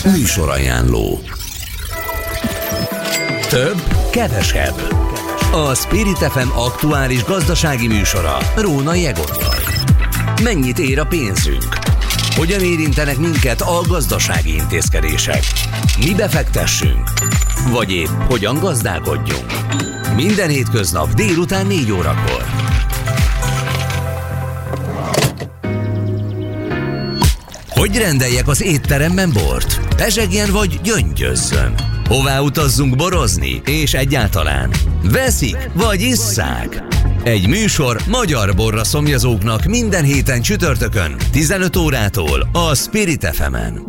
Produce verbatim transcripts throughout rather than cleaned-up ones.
Műsorajánló. Több, kevesebb. A Spirit ef em aktuális gazdasági műsora Rónai Egottal. Mennyit ér a pénzünk? Hogyan érintenek minket a gazdasági intézkedések? Mi befektessünk? Vagy épp hogyan gazdálkodjunk? Minden hétköznap délután négy órakor. Hogy rendeljek az étteremben bort? Pezsegjen vagy gyöngyözzön? Hová utazzunk borozni? És egyáltalán veszik vagy isszák? Egy műsor magyar borra szomjazóknak minden héten csütörtökön tizenöt órától a Spirit ef emen.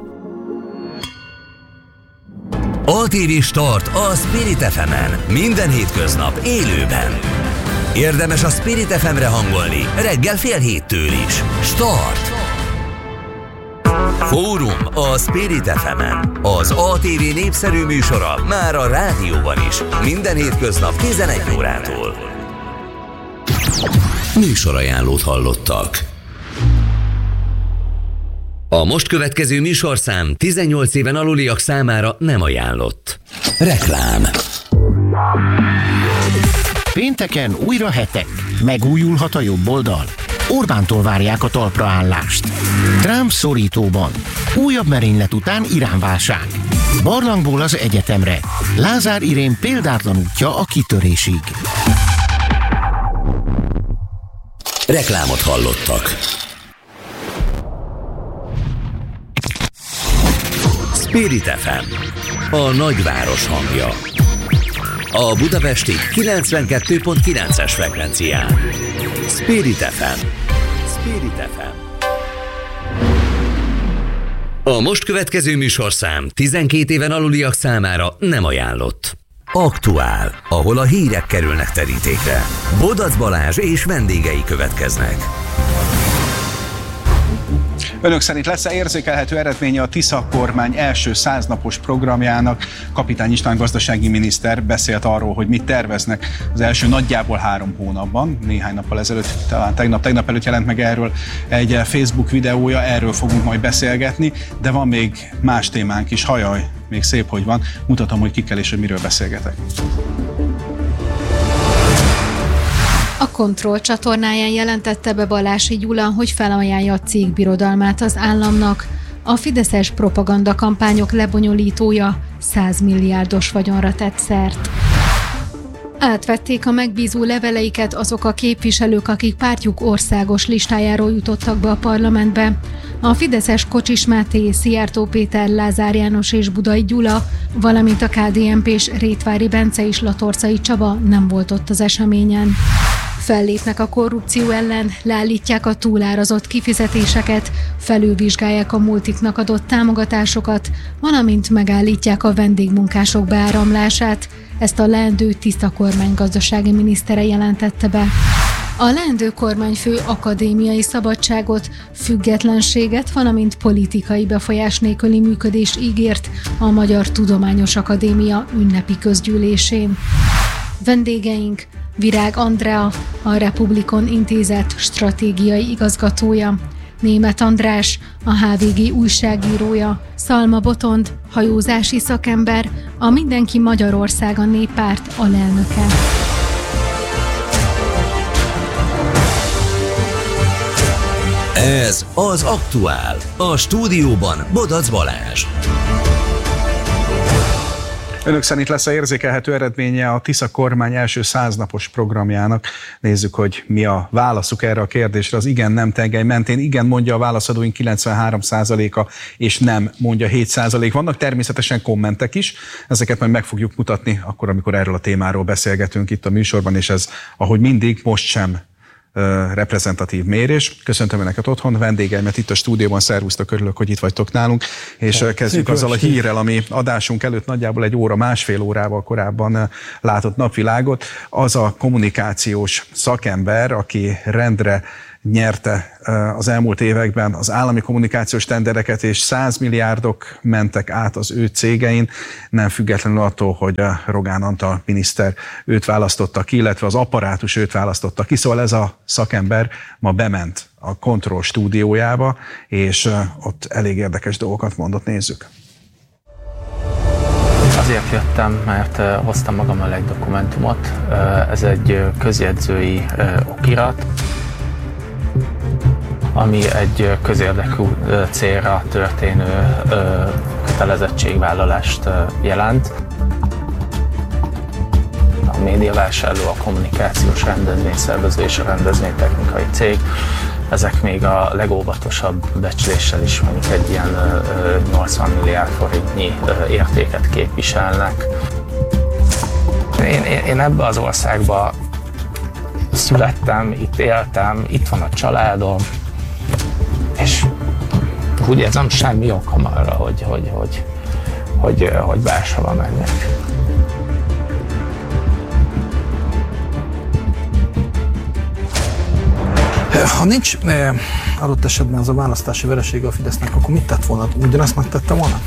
á té vé Start a Spirit ef emen minden hétköznap élőben. Érdemes a Spirit ef emre hangolni reggel fél héttől is. Start! Fórum a Spirit ef emen. Az á té vé népszerű műsora már a rádióban is. Minden hétköznap tizenegy órától. Műsorajánlót hallottak. A most következő műsorszám tizennyolc éven aluliak számára nem ajánlott. Reklám. Pénteken újra hetek. Megújulhat a jobb oldal. Orbántól várják a talpraállást. Trump szorítóban. Újabb merénylet után Irán-válság. Barlangból az egyetemre. Lázár Irén példátlan útja a kitörésig. Reklámot hallottak. Spirit ef em, a nagyváros hangja. A budapesti kilencvenkettő pont kilences frekvencián. Spirit ef em. Spirit ef em. A most következő műsorszám tizenkét éven aluliak számára nem ajánlott. Aktuál, ahol a hírek kerülnek terítékre. Bodac Balázs és vendégei következnek. Önök szerint lesz-e érzékelhető eredménye a Tisza kormány első száznapos programjának? Kapitány István gazdasági miniszter beszélt arról, hogy mit terveznek az első nagyjából három hónapban. Néhány nappal ezelőtt, talán tegnap, tegnap előtt jelent meg erről egy Facebook videója, erről fogunk majd beszélgetni, de van még más témánk is, hajaj, még szép, hogy van. Mutatom, hogy kikkel és hogy miről beszélgetek. A Kontroll csatornáján jelentette be Balási Gyula, hogy felajánlja a cég birodalmát az államnak. A fideszes propagandakampányok lebonyolítója száz milliárdos vagyonra tett szert. Átvették a megbízó leveleiket azok a képviselők, akik pártjuk országos listájáról jutottak be a parlamentbe. A fideszes Kocsis Máté, Szijjártó Péter, Lázár János és Budai Gyula, valamint a ká dé en pés Rétvári Bence és Latorcai Csaba nem volt ott az eseményen. Fellépnek a korrupció ellen, leállítják a túlárazott kifizetéseket, felülvizsgálják a multiknak adott támogatásokat, valamint megállítják a vendégmunkások beáramlását. Ezt a leendő Tisza kormány gazdasági minisztere jelentette be. A leendő kormányfő akadémiai szabadságot, függetlenséget, valamint politikai befolyás nélküli működést ígért a Magyar Tudományos Akadémia ünnepi közgyűlésén. Vendégeink: Virág Andrea, a Republikon Intézet stratégiai igazgatója, Németh András, a há vé gé újságírója, Szalma Botond, hajózási szakember, a Mindenki Magyarországa Néppárt alelnöke. Ez az Aktuál. A stúdióban Bodac Balázs. Önök szerint lesz-e érzékelhető eredménye a Tisza kormány első száznapos programjának? Nézzük, hogy mi a válaszuk erre a kérdésre. Az igen-nem tengely mentén igen mondja a válaszadóink kilencvenhárom százaléka, és nem mondja hét százalék. Vannak természetesen kommentek is, ezeket majd meg fogjuk mutatni akkor, amikor erről a témáról beszélgetünk itt a műsorban, és ez, ahogy mindig, most sem reprezentatív mérés. Köszöntöm Önöket otthon, vendégeimet itt a stúdióban, szervusztok, örülök, hogy itt vagytok nálunk, és hát, kezdjük azzal a hírrel, ami adásunk előtt nagyjából egy óra, másfél órával korábban látott napvilágot. Az a kommunikációs szakember, aki rendre nyerte az elmúlt években az állami kommunikációs tendereket, és száz milliárdok mentek át az ő cégein, nem függetlenül attól, hogy Rogán Antal miniszter őt választotta ki, illetve az apparátus őt választotta ki. Szóval ez a szakember ma bement a Kontroll stúdiójába, és ott elég érdekes dolgokat mondott, nézzük. Azért jöttem, mert hoztam magammal egy dokumentumot. Ez egy közjegyzői okirat, ami egy közérdekű célra történő kötelezettségvállalást jelent. A médiavásárló, a kommunikációs rendezvényszervező és a rendezvénytechnikai cég, ezek még a legóvatosabb becsléssel is mondjuk egy ilyen nyolcvan milliárd forintnyi értéket képviselnek. Én, én, én ebbe az országba születtem, itt éltem, itt van a családom, és úgy érzem, semmi okom arra, hogy, hogy, hogy, hogy, hogy máshova menjek. Ha nincs eh, adott esetben az a választási veresége a Fidesznek, akkor mit tett volna? Ugyanazt megtette volna?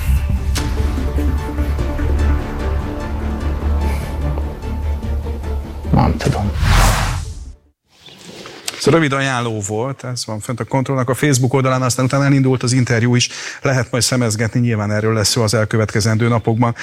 Nem tudom. Ez rövid ajánló volt, ez van fent a Kontrollnak a Facebook oldalán, aztán utána elindult az interjú is, lehet majd szemezgetni, nyilván erről lesz szó az elkövetkezendő napokban.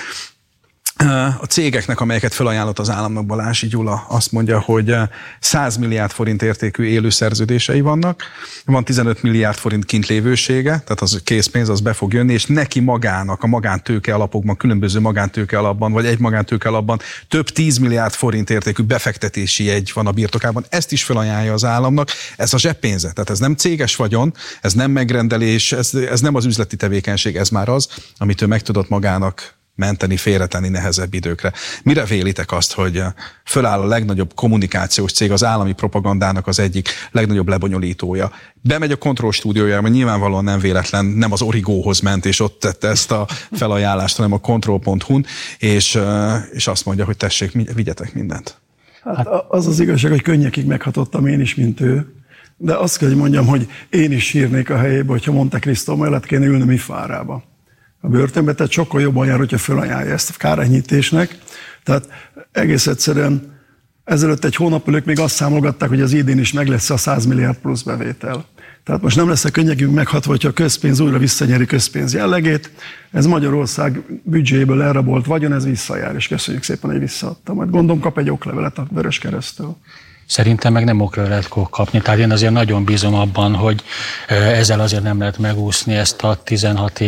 A cégeknek, amelyeket felajánlott az államnak, Balási Gyula azt mondja, hogy száz milliárd forint értékű élő szerződései vannak, van tizenöt milliárd forint kintlévősége, tehát az készpénz, az be fog jönni, és neki magának, a magántőke alapokban, különböző magántőke alapban, vagy egy magántőke alapban több tíz milliárd forint értékű befektetési jegy van a birtokában. Ezt is felajánlja az államnak, ez a zseppénze, tehát ez nem céges vagyon, ez nem megrendelés, ez, ez nem az üzleti tevékenység, ez már az, amit ő meg tudott magának menteni, félretenni nehezebb időkre. Mire vélitek azt, hogy föláll a legnagyobb kommunikációs cég, az állami propagandának az egyik legnagyobb lebonyolítója? Bemegy a Kontroll stúdiójára, mert nyilvánvalóan nem véletlen, nem az Origóhoz ment, és ott tette ezt a felajánlást, hanem a kontroll pont hu-n, és, és azt mondja, hogy tessék, vigyetek mindent. Hát az az igazság, hogy könnyekig meghatottam én is, mint ő, de azt kell, hogy mondjam, hogy én is sírnék a helyébe, hogyha Monte Cristo mellett kéne ülnöm Ifárába. A börtönbe, tehát sokkal jobban jár, hogyha felajánlja ezt a kárányítésnek. Tehát egész egyszerűen ezelőtt egy hónappal ők még azt számolgatták, hogy az idén is meg lesz a száz milliárd plusz bevétel. Tehát most nem lesz a könnyegünk meghatva, hogyha a közpénz újra visszanyeri közpénz jellegét. Ez Magyarország büdzséből elrabolt vagyon, ez visszajár, és köszönjük szépen, hogy visszaadta. Majd gondolom kap egy oklevelet a Vöröskereszttől. Szerintem meg nem okra lehet kapni. Tehát én azért nagyon bízom abban, hogy ezzel azért nem lehet megúszni ezt a tizenhat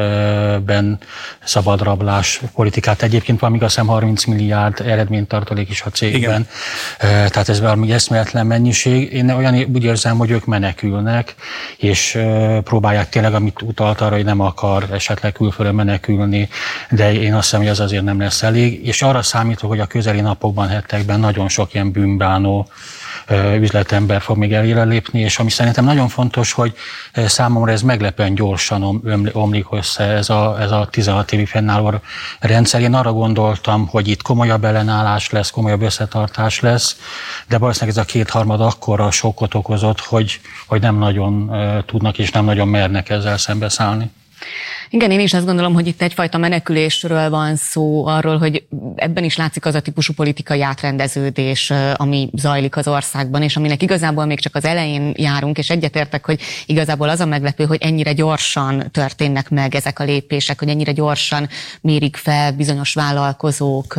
évben szabadrablás politikát. Egyébként van még azt hiszem harminc milliárd eredménytartalék is a cégben. Igen. Tehát ez valami eszméletlen mennyiség. Én olyan úgy érzem, hogy ők menekülnek, és próbálják tényleg, amit utalt arra, hogy nem akar esetleg külföldön menekülni, de én azt hiszem, hogy az azért nem lesz elég. És arra számítok, hogy a közeli napokban, hetekben nagyon sok ilyen bűnbánó üzletember fog még elére lépni, és ami szerintem nagyon fontos, hogy számomra ez meglepően gyorsan omlik össze ez a, ez a tizenhat évi fennálló rendszer. Én arra gondoltam, hogy itt komolyabb ellenállás lesz, komolyabb összetartás lesz, de valószínűleg ez a kétharmad akkora sokkot okozott, hogy, hogy nem nagyon tudnak és nem nagyon mernek ezzel szembeszállni. Igen, én is azt gondolom, hogy itt egyfajta menekülésről van szó, arról, hogy ebben is látszik az a típusú politikai átrendeződés, ami zajlik az országban, és aminek igazából még csak az elején járunk, és egyetértek, hogy igazából az a meglepő, hogy ennyire gyorsan történnek meg ezek a lépések, hogy ennyire gyorsan mérik fel bizonyos vállalkozók,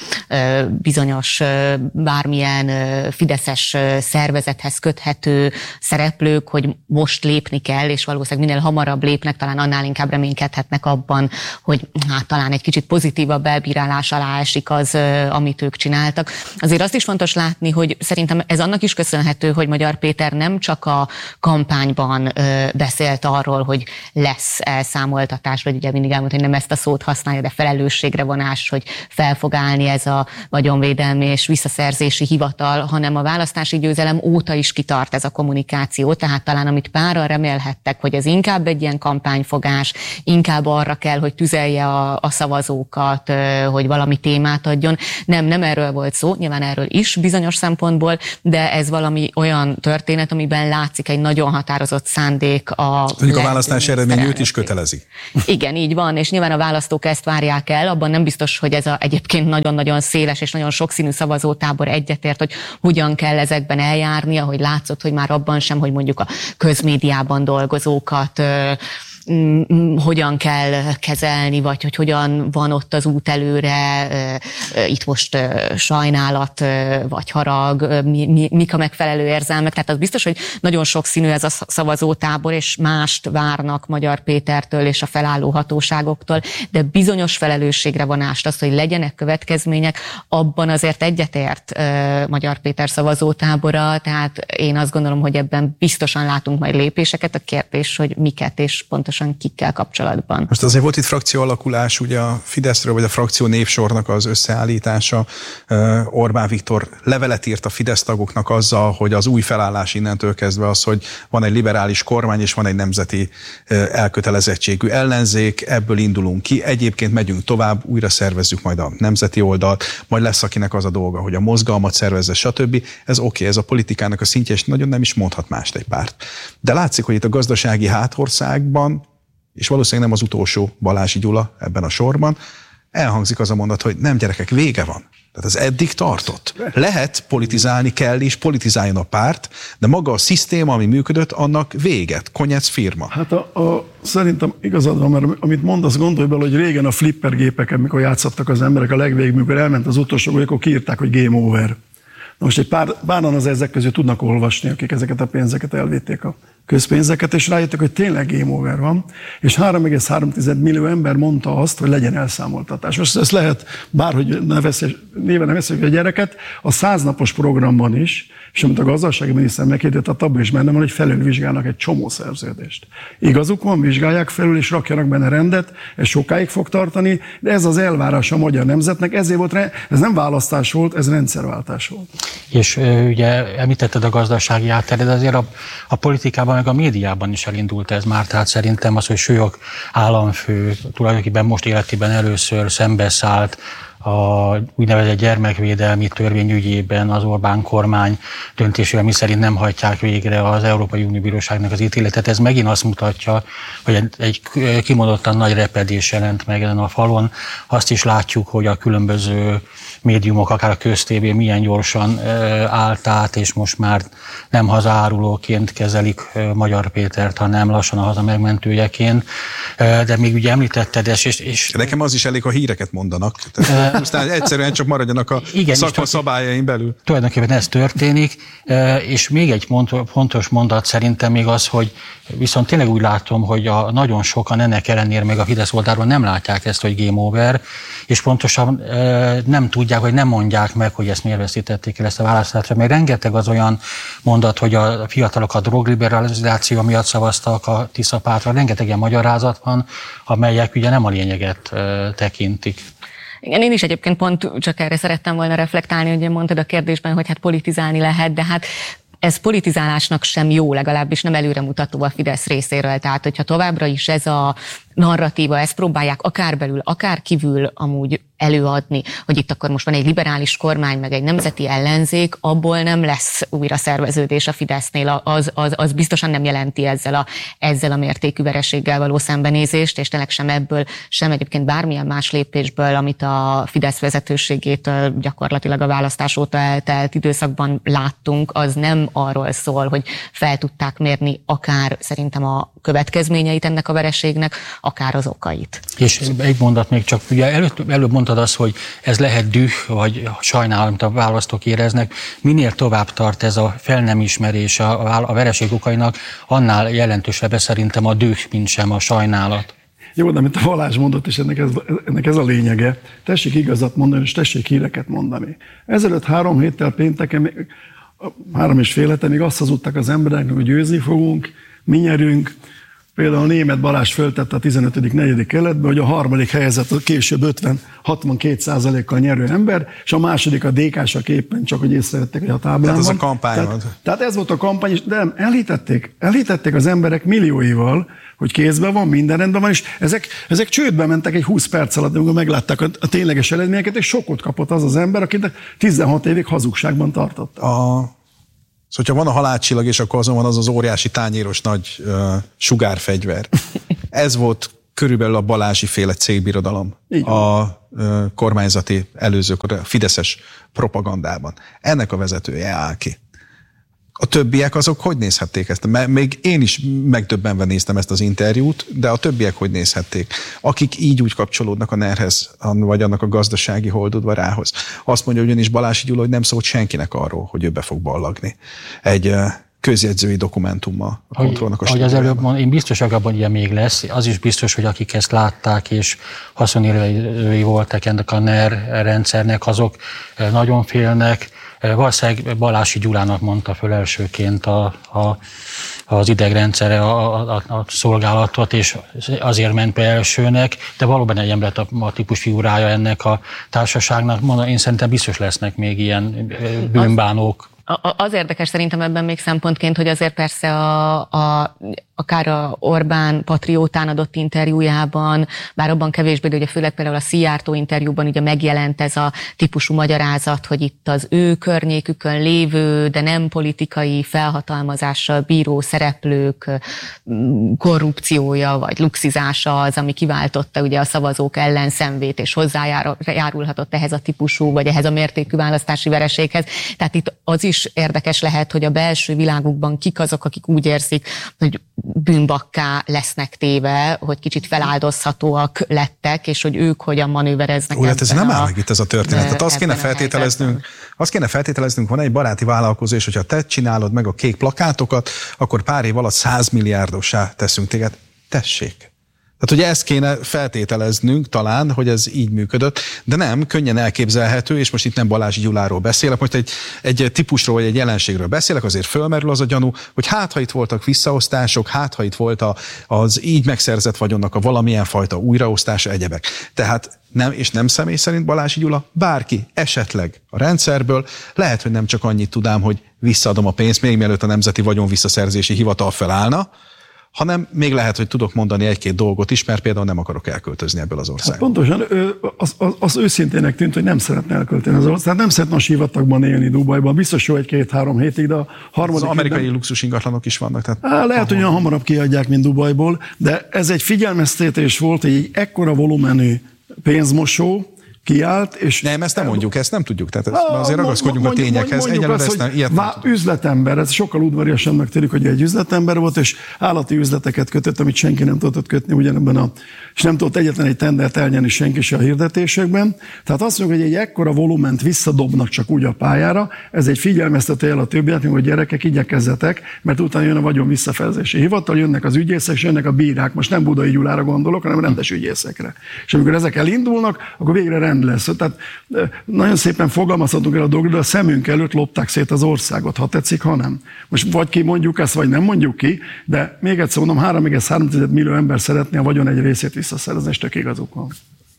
bizonyos bármilyen fideszes szervezethez köthető szereplők, hogy most lépni kell, és valószínűleg minél hamarabb lépnek, talán annál inkább reménykedhetnek abban, hogy hát talán egy kicsit pozitívabb elbírálás alá esik az, amit ők csináltak. Azért azt is fontos látni, hogy szerintem ez annak is köszönhető, hogy Magyar Péter nem csak a kampányban beszélt arról, hogy lesz elszámoltatás, vagy ugye mindig elmondta, hogy nem ezt a szót használja, de felelősségre vonás, hogy fel fog állni ez a vagyonvédelmi és visszaszerzési hivatal, hanem a választási győzelem óta is kitart ez a kommunikáció, tehát talán amit páran remélhettek, hogy ez inkább egy ilyen kampányfogás, inkább arra kell, hogy tüzelje a, a szavazókat, hogy valami témát adjon. Nem, nem erről volt szó, nyilván erről is bizonyos szempontból, de ez valami olyan történet, amiben látszik egy nagyon határozott szándék a... Mondjuk a választási eredmény őt is kötelezi. Igen, így van, és nyilván a választók ezt várják el, abban nem biztos, hogy ez a egyébként nagyon-nagyon széles és nagyon sokszínű szavazótábor egyetért, hogy hogyan kell ezekben eljárni, ahogy látszott, hogy már abban sem, hogy mondjuk a közmédiában dolgozókat m- hogyan kell kezelni, vagy hogy hogyan van ott az út előre, itt most sajnálat, vagy harag, mi, mi, mik a megfelelő érzelmek. Tehát az biztos, hogy nagyon sokszínű ez a szavazótábor, és mást várnak Magyar Pétertől és a felálló hatóságoktól, de bizonyos felelősségre vonást, az, hogy legyenek következmények, abban azért egyetért uh, Magyar Péter szavazótábora, tehát én azt gondolom, hogy ebben biztosan látunk majd lépéseket, a kérdés, hogy miket és pontosan kikkel kapcsolatban. Most azért volt itt frakció alakulás, ugye a Fideszről, vagy a frakció névsornak az összeállítása. Orbán Viktor levelet írt a Fidesz tagoknak azzal, hogy az új felállás innentől kezdve az, hogy van egy liberális kormány és van egy nemzeti elkötelezettségű ellenzék, ebből indulunk ki. Egyébként megyünk tovább, újra szervezzük majd a nemzeti oldalt, majd lesz akinek az a dolga, hogy a mozgalmat szervezze, stb. Ez oké, okay, ez a politikának a szintje, és nagyon nem is mondhat mást egy párt. De látszik, hogy itt a gazdasági hátországban, és valószínűleg nem az utolsó Balási Gyula ebben a sorban, elhangzik az a mondat, hogy nem gyerekek, vége van. Tehát ez eddig tartott. Lehet politizálni kell, és politizáljon a párt, de maga a szisztéma, ami működött, annak véget. Konyec firma. Hát a, a, szerintem igazad van, mert amit mondasz, gondolj bele, hogy régen a flippergépeken, mikor játszottak az emberek a legvégig, mikor elment az utolsó gól, akkor kiírták, hogy game over. Na most egy pár, páran az ezek közül tudnak olvasni, akik ezeket a pénzeket elvitték, a közpénzeket, és rájöttek, hogy tényleg game over van, és három egész három millió ember mondta azt, hogy legyen elszámoltatás. Most ezt lehet bárhogy néven nevezzük a gyereket, a száznapos programban is, és amit a gazdasági miniszter meghirdetett, abban is benne van, hogy felülvizsgálnak egy csomó szerződést. Igazuk van, vizsgálják felül, és rakjanak benne rendet, ez sokáig fog tartani, de ez az elvárás a magyar nemzetnek, ezért volt, ez nem választás volt, ez rendszerváltás volt. És ugye említetted a gazdasági átteret, de azért a, a politikában meg a médiában is elindult ez már, tehát szerintem az, hogy Sülyog államfő tulajdonképpen most életében először szembeszállt a úgynevezett gyermekvédelmi törvény ügyében az Orbán kormány döntésével, miszerint nem hajtják végre az Európai Unió Bíróságnak az ítéletet. Ez megint azt mutatja, hogy egy, egy kimondottan nagy repedés jelent meg ezen a falon. Azt is látjuk, hogy a különböző médiumok, akár a köztévé milyen gyorsan állt át, és most már nem hazárulóként kezelik Magyar Pétert, hanem lassan a haza megmentőjeként. De még ugye említetted ezt, és... és nekem az is elég, ha híreket mondanak. Aztán egyszerűen csak maradjanak a igen, szakma szabályain belül. Tulajdonképpen ez történik, és még egy fontos mondat szerintem még az, hogy viszont tényleg úgy látom, hogy a nagyon sokan ennek ellenére még a Fidesz oldalról nem látják ezt, hogy game over, és pontosan nem tudják, hogy nem mondják meg, hogy ezt miért veszítették el ezt a választásra, mert rengeteg az olyan mondat, hogy a fiatalok a drogliberalizáció miatt szavaztak a Tisza pártra, rengeteg ilyen magyarázat van, amelyek ugye nem a lényeget tekintik. Igen, én is egyébként pont csak erre szerettem volna reflektálni, hogy mondtad a kérdésben, hogy hát politizálni lehet, de hát ez politizálásnak sem jó, legalábbis nem előremutató a Fidesz részéről. Tehát, hogyha továbbra is ez a narratíva, ezt próbálják akár belül, akár kívül amúgy előadni, hogy itt akkor most van egy liberális kormány, meg egy nemzeti ellenzék, abból nem lesz újra szerveződés a Fidesznél, az, az, az biztosan nem jelenti ezzel a, ezzel a mértékű vereséggel való szembenézést, és tényleg sem ebből, sem egyébként bármilyen más lépésből, amit a Fidesz vezetőségétől gyakorlatilag a választás óta eltelt időszakban láttunk, az nem arról szól, hogy fel tudták mérni akár szerintem a következményeit ennek a vereségnek, akár az okait. És egy mondat még csak, ugye előbb, előbb mondtad azt, hogy ez lehet düh, vagy sajnálom, amit a választók éreznek. Minél tovább tart ez a fel nem ismerés a, a vereség okainak, annál jelentősebb szerintem a düh, mint sem a sajnálat. Jó, de mint a Balázs mondott, és ennek ez, ennek ez a lényege, tessék igazat mondani, és tessék híreket mondani. Ezelőtt három héttel pénteken, három és fél hete még azt hazudtak az embereknek, hogy győzni fogunk, mi nyerünk. Például Németh Balázs föltette a tizenötödik negyedik keletbe, hogy a harmadik helyezett a később ötven-hatvankét százalékkal nyerő ember, és a második a dé ká-sak éppen csak, hogy észrevették, hogy a táblán tehát van. Ez a kampány tehát, tehát ez volt a kampány, de nem, elhitették, elhitették az emberek millióival, hogy kézben van, minden rendben van, és ezek, ezek csődbe mentek egy húsz perc alatt, amikor meglátták a, a tényleges eredményeket, és sokkot kapott az az ember, akit tizenhat évig hazugságban tartott. A... Szóval, ha van a halálcsillag, és akkor azon van az az óriási tányéros nagy uh, sugárfegyver. Ez volt körülbelül a Balási féle cégbirodalom a uh, kormányzati előző, a fideszes propagandában. Ennek a vezetője áll ki. A többiek azok hogy nézhették ezt? Mert még én is megdöbbenve néztem ezt az interjút, de a többiek hogy nézhették? Akik így úgy kapcsolódnak a nerhez, vagy annak a gazdasági holdudvarához. Azt mondja ugyanis Balási Gyula, hogy nem szólt senkinek arról, hogy ő be fog ballagni egy közjegyzői dokumentummal a kontrollnak a Ahogy az előbb mondom, én biztos abban, hogy ilyen még lesz. Az is biztos, hogy akik ezt látták és haszonélvezői voltak ennek a NER rendszernek, azok nagyon félnek. Valószínűleg Balási Gyulának mondta föl elsőként a, a, az idegrendszere a, a, a szolgálatot, és azért ment be elsőnek, de valóban egy ember a, a típus figurája ennek a társaságnak. Mondom, én szerintem biztos lesznek még ilyen bűnbánók. Az érdekes szerintem ebben még szempontként, hogy azért persze a, a, akár a Orbán patriótán adott interjújában, bár abban kevésbé, de ugye főleg például a Szijjártó interjúban ugye megjelent ez a típusú magyarázat, hogy itt az ő környékükön lévő, de nem politikai felhatalmazással bíró szereplők korrupciója vagy luxizása az, ami kiváltotta ugye a szavazók ellen szenvét, és hozzájárulhatott ehhez a típusú, vagy ehhez a mértékű választási vereséghez. Tehát itt az is érdekes lehet, hogy a belső világukban kik azok, akik úgy érzik, hogy bűnbakká lesznek téve, hogy kicsit feláldozhatóak lettek, és hogy ők hogyan manővereznek. Úgy, hát ez nem áll meg itt ez a történet. Tehát azt kéne feltételeznünk, azt kéne feltételeznünk, van egy baráti vállalkozó, és hogyha te csinálod meg a kék plakátokat, akkor pár év alatt száz milliárdossá teszünk téged. Tessék. Tehát ugye ezt kéne feltételeznünk talán, hogy ez így működött, de nem, könnyen elképzelhető, és most itt nem Balási Gyuláról beszélek, most egy, egy típusról vagy egy jelenségről beszélek, azért fölmerül az a gyanú, hogy hát ha itt voltak visszaosztások, hát ha itt volt a, az így megszerzett vagyonnak a valamilyen fajta újraosztása, egyebek. Tehát nem, és nem személy szerint Balási Gyula, bárki esetleg a rendszerből, lehet, hogy nem csak annyit tudám, hogy visszaadom a pénzt, még mielőtt a Nemzeti Vagyon Visszaszerzési Hivatal felállna, hanem még lehet, hogy tudok mondani egy-két dolgot is, mert például nem akarok elköltözni ebből az országból. Hát pontosan, az, az, az őszintének tűnt, hogy nem szeretne elköltözni az országból, nem szeretne a sivatagban élni Dubajban, biztos jó egy-két-három hétig, de a harmadik... Az amerikai hétben... luxus ingatlanok is vannak. Tehát Á, lehet, hogy olyan hamarabb kiadják, mint Dubajból, de ez egy figyelmeztetés volt, hogy egy ekkora volumenű pénzmosó kiállt, és... Nem, ezt nem mondjuk, ezt nem tudjuk, tehát ezt, azért ragaszkodjunk a tényekhez. Egyelőre ezt nem, ilyet nem tudjuk. Üzletember, ez sokkal udvariasabbnak tűnik, hogy egy üzletember volt, és állati üzleteket kötött, amit senki nem tudott kötni ugyanebben a... és nem tudott egyetlen egy tendert elnyerni senki se a hirdetésekben. Tehát azt mondjuk, hogy egy ekkora volument visszadobnak csak úgy a pályára, ez egy figyelmeztető el a többieknek, hogy gyerekek, igyekezzetek, mert utána jön a vagyon visszafelzési hivatal, jönnek az ügyészek, és jönnek a bírák. Most nem Budai Gyulára gondolok, hanem rendes ügyészekre. És amikor ezek elindulnak, akkor végre rend lesz. Tehát nagyon szépen fogalmazhatunk el a dolgot, de a szemünk előtt lopták szét az országot, ha tetszik, ha nem. Most vagy ki mondjuk ezt, vagy nem mondjuk ki, de még egyszer mondom, három egész három millió ember szeretné a vagyon egy részét visszaszerezni, és tök igazuk van.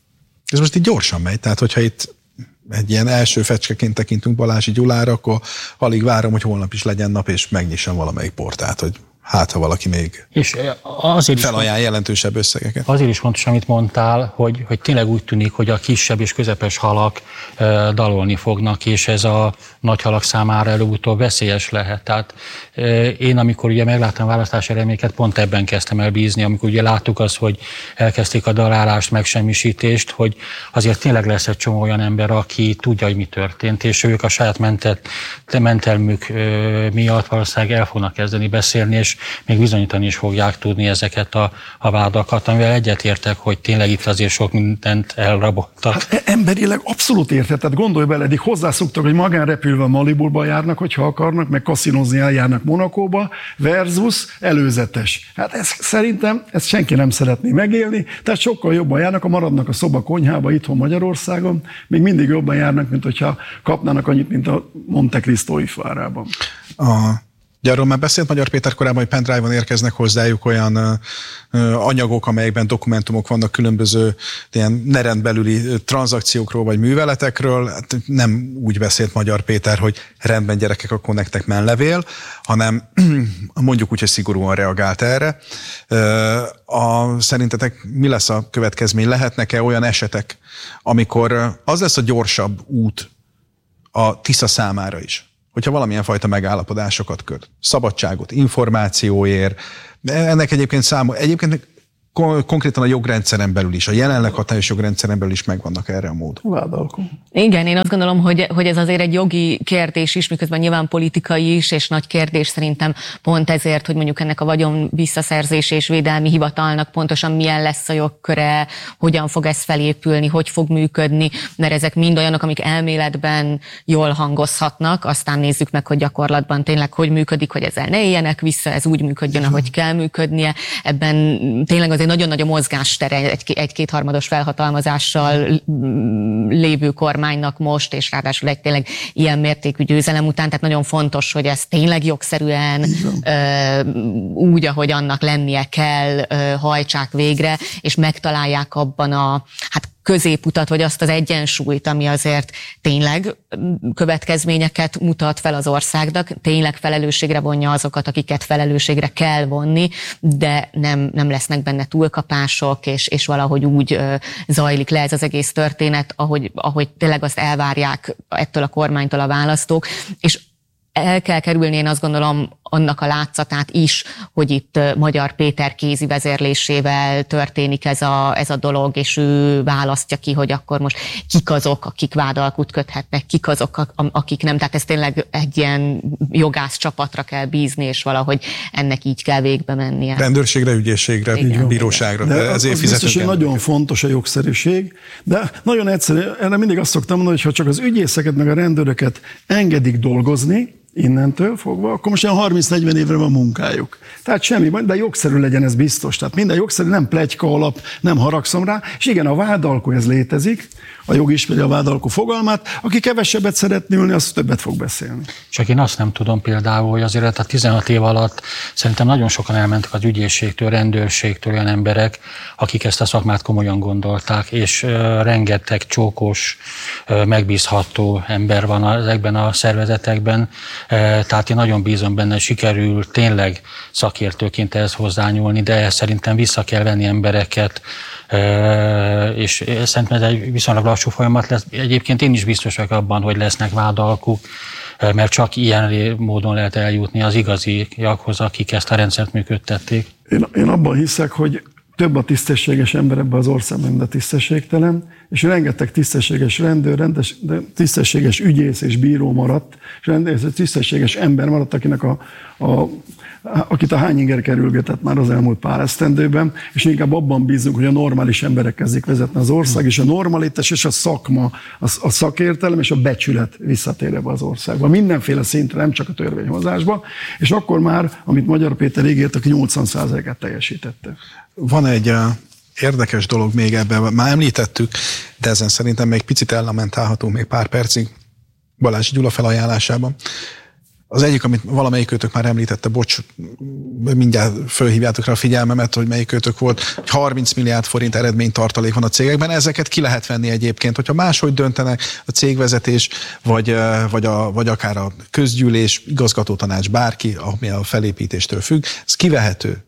Ez most így gyorsan megy, tehát hogyha itt egy ilyen első fecskeként tekintünk Balási Gyulára, akkor alig várom, hogy holnap is legyen nap, és megnyissam valamelyik portát, hogy hát, ha valaki még és azért felajánl jelentősebb összegeket. Azért is fontos, amit mondtál, hogy, hogy tényleg úgy tűnik, hogy a kisebb és közepes halak e, dalolni fognak, és ez a nagy halak számára előbb-utóbb veszélyes lehet. Tehát e, én, amikor ugye megláttam a választási eredményeket, pont ebben kezdtem el bízni, amikor ugye láttuk azt, hogy elkezdték a dalálást, megsemmisítést, hogy azért tényleg lesz egy csomó olyan ember, aki tudja, hogy mi történt, és ők a saját mentet, mentelmük e, miatt valószínűleg el fognak kezdeni beszélni, és még bizonyítani is fogják tudni ezeket a, a vádakat, amivel egyetértek, hogy tényleg itt azért sok mindent elraboltak. Hát emberileg abszolút érted, tehát gondolj bele, eddig hozzászoktak, hogy magánrepülve Malibuba járnak, hogyha akarnak, meg kaszinozni eljárnak Monakóba, versus előzetes. Hát ez, szerintem ezt senki nem szeretné megélni, tehát sokkal jobban járnak, ha maradnak a szoba konyhába itthon Magyarországon, még mindig jobban járnak, mint hogyha kapnának annyit, mint a Monte Cristo ifárában. A Ugye arról már beszélt Magyar Péter korábban, hogy pendrive-on érkeznek hozzájuk olyan ö, ö, anyagok, amelyekben dokumentumok vannak különböző ilyen nerendbelüli tranzakciókról vagy műveletekről. Hát nem úgy beszélt Magyar Péter, hogy rendben gyerekek, akkor nektek menlevél, hanem mondjuk úgy, hogy szigorúan reagált erre. Ö, a, szerintetek mi lesz a következmény? Lehetnek-e olyan esetek, amikor az lesz a gyorsabb út a Tisza számára is, hogyha valamilyen fajta megállapodásokat köt, szabadságot, információért, ennek egyébként számos, egyébként konkrétan a jogrendszeren belül is, a jelenleg hatályos jogrendszeren belül is megvannak erre a mód. Vádalkó. Igen, én azt gondolom, hogy, hogy ez azért egy jogi kérdés is, miközben nyilván politikai is, és nagy kérdés szerintem pont ezért, hogy mondjuk ennek a vagyon visszaszerzés és védelmi hivatalnak pontosan milyen lesz a jogköre, hogyan fog ez felépülni, hogy fog működni, mert ezek mind olyanok, amik elméletben jól hangozhatnak, aztán nézzük meg, hogy gyakorlatban tényleg hogy működik, hogy ezzel ne éljenek vissza, ez úgy működjön, ahogy kell működnie. Ebben tényleg azért nagyon nagy a mozgástere egy, egy kétharmados felhatalmazással lévő kormánynak most, és ráadásul egy tényleg ilyen mértékű győzelem után, tehát nagyon fontos, hogy ez tényleg jogszerűen ö, úgy, ahogy annak lennie kell, ö, hajtsák végre, és megtalálják abban a hát középutat, vagy azt az egyensúlyt, ami azért tényleg következményeket mutat fel az országnak, tényleg felelősségre vonja azokat, akiket felelősségre kell vonni, de nem, nem lesznek benne túlkapások, és, és valahogy úgy ö, zajlik le ez az egész történet, ahogy, ahogy tényleg azt elvárják ettől a kormánytól a választók, és el kell kerülni, én azt gondolom, annak a látszatát is, hogy itt Magyar Péter kézi vezérlésével történik ez a, ez a dolog, és ő választja ki, hogy akkor most kik azok, akik vádalkut köthetnek, kik azok, akik nem. Tehát ez tényleg egy ilyen jogász csapatra kell bízni, és valahogy ennek így kell végbe mennie. Rendőrségre, ügyészségre, igen, bíróságra. De ezért az biztos, hogy nagyon fontos a jogszerűség, de nagyon egyszerű, erre mindig azt szoktam mondani, hogy ha csak az ügyészeket meg a rendőröket engedik dolgozni, innentől fogva, akkor most olyan harminc-negyven évre van munkájuk. Tehát semmi baj, de jogszerű legyen, ez biztos. Tehát minden jogszerű, nem pletyka alap, nem haragszom rá. És igen, a vádalkó, ez létezik, a jog ismeri a vádalkó fogalmát, aki kevesebbet szeretne ülni, az többet fog beszélni. Csak én azt nem tudom például, hogy azért a tizenhat év alatt szerintem nagyon sokan elmentek az ügyészségtől, rendőrségtől olyan emberek, akik ezt a szakmát komolyan gondolták, és uh, rengeteg csókos, uh, megbízható ember van ezekben a szervezetekben, uh, tehát én nagyon bízom benne, hogy sikerül tényleg szakértőként ehhez hozzányúlni, de szerintem vissza kell venni embereket, Uh, és szerintem ez egy viszonylag lassú folyamat lesz. Egyébként én is biztos vagyok abban, hogy lesznek vádalkuk, uh, mert csak ilyen módon lehet eljutni az igaziakhoz, akik ezt a rendszert működtették. Én, én abban hiszek, hogy több a tisztességes ember ebben az országban, mint a tisztességtelen, és rengeteg tisztességes rendőr, rendes, tisztességes ügyész és bíró maradt, és rengeteg tisztességes ember maradt, akinek a, a akit a Hányinger kerülgetett már az elmúlt pár esztendőben, és inkább abban bízunk, hogy a normális emberek kezdik vezetni az ország, és a normalitás és a szakma, a szakértelem és a becsület visszatér ebbe az országba. Mindenféle szintre, nem csak a törvényhozásba, és akkor már, amit Magyar Péter ígért, aki nyolcvan százalékát teljesítette. Van egy uh, érdekes dolog még ebben, már említettük, de ezen szerintem még picit ellamentálható még pár percig Balázs Gyula felajánlásában. Az egyik, amit valamelyikőtök már említette, bocs, mindjárt fölhívjátok rá a figyelmemet, hogy melyikőtök volt, hogy harminc milliárd forint eredménytartalék van a cégekben, ezeket ki lehet venni egyébként, hogyha máshogy döntenek a cégvezetés, vagy, vagy, a, vagy akár a közgyűlés, igazgatótanács, bárki, ami a felépítéstől függ, ez kivehető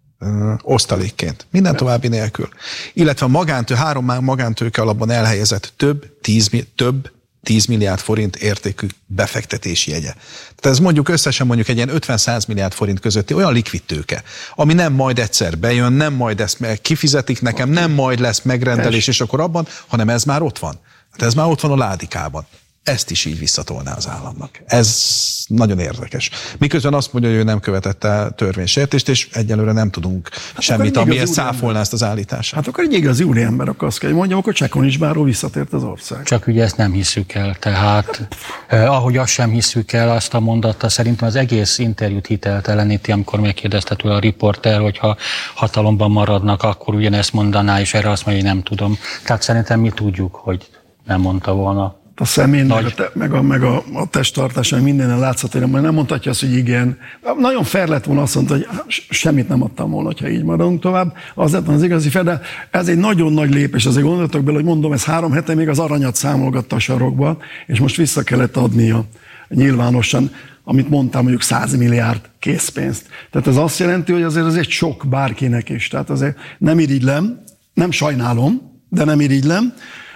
osztalékként, minden további nélkül. Illetve a magántő, három magántőke alapban elhelyezett több, tíz, több tíz milliárd forint értékű befektetési jegye. Tehát ez mondjuk összesen mondjuk egy ilyen ötven-száz milliárd forint közötti olyan likvid tőke, ami nem majd egyszer bejön, nem majd ezt kifizetik nekem, nem majd lesz megrendelés, és akkor abban, hanem ez már ott van. Hát ez már ott van a ládikában. Ezt is így visszatolná az államnak. Ez nagyon érdekes. Miközben azt mondja, hogy ő nem követett el törvénysértést, és egyelőre nem tudunk hát semmit, amiért száfolná ezt az állítását. Hát akkor egy igazi úriember, akkor azt kell, hogy mondjam, akkor Csekonics báró visszatért az ország. Csak ugye ezt nem hiszük el. Tehát eh, ahogy azt sem hiszük el, azt a mondatta, szerintem az egész interjút hitelteleníti, amikor megkérdezte tőle a riporter, hogyha hatalomban maradnak, akkor ugyanezt mondaná, és erre azt mondja, hogy nem tudom. Tehát szerintem mi tudjuk, hogy nem mondta volna. A szemén, meg a, te, meg a, meg a, a testtartás, meg mindenen látszatére, majd nem mondhatja azt, hogy igen. Nagyon fair lett volna azt mondta, hogy semmit nem adtam volna, ha így maradunk tovább. Az lett az igazi fair, de ez egy nagyon nagy lépés. Azért gondoltok bele, hogy mondom, ez három hete még az aranyat számolgatta a sarokba, és most vissza kellett adnia nyilvánosan, amit mondtam, mondjuk száz milliárd készpénzt. Tehát ez azt jelenti, hogy azért ez egy sok bárkinek is. Tehát azért nem irigylem, nem sajnálom, de nem irigylem.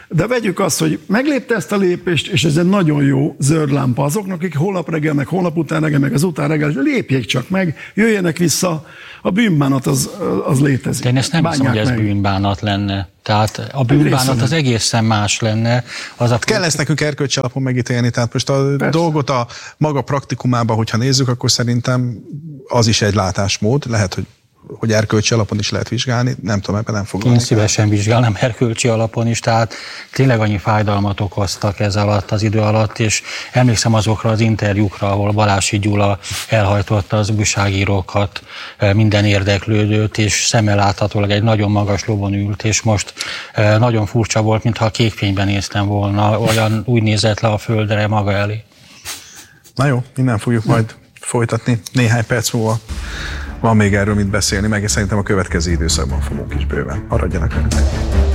De vegyük azt, hogy meglépte ezt a lépést, és ez egy nagyon jó zöld lámpa azoknak, akik holnap reggel, meg holnap után reggel, meg az után reggel, lépjék csak meg, jöjjenek vissza, a bűnbánat az, az létezik. De én ezt nem hiszem, hogy ez meg. bűnbánat lenne. Tehát a bűnbánat az egészen más lenne. Az a... Kell ezt nekünk erkölcsi alapon megítélni, tehát most a Persze. dolgot a maga praktikumában, hogyha nézzük, akkor szerintem az is egy látásmód, lehet, hogy hogy erkölcsi alapon is lehet vizsgálni, nem tudom, ebben nem foglalni. Én szívesen vizsgálnám erkölcsi alapon is, tehát tényleg annyi fájdalmat okoztak ez alatt, az idő alatt, és emlékszem azokra az interjúkra, ahol Balási Gyula elhajtotta az újságírókat, minden érdeklődőt, és szemmel láthatólag egy nagyon magas lovon ült, és most nagyon furcsa volt, mintha a kékfényben néztem volna, olyan úgy nézett le a földre maga elé. Na jó, innen fogjuk majd folytatni néhány perc múlva. Van még erről mit beszélni, meg szerintem a következő időszakban fogunk is bőven. Maradjanak velünk.